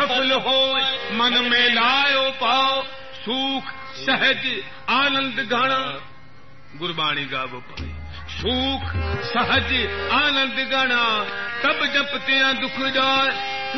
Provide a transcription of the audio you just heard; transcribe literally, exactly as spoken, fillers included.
सफल हो मन में लायो पाओ सुख सहज आनंद घना गुरबाणी गावो पाई सुख सहज आनंद घना तब जपतियां दुख जाए